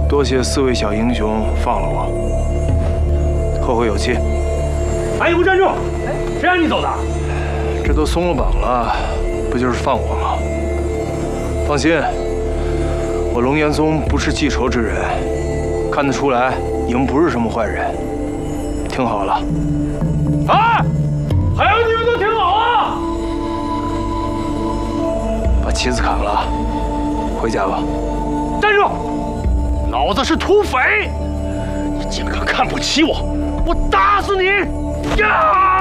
多谢4位小英雄放了我，后会有期。 哎，给我站住！谁让你走的？ 这都松了绑了，不就是放我吗？放心，我龙岩宗不是记仇之人，看得出来你们不是什么坏人。听好了， 哎，还有你们都听好啊！ 把旗子砍了，回家吧。 站住！老子是土匪，你竟敢看不起我，我打死你！呀！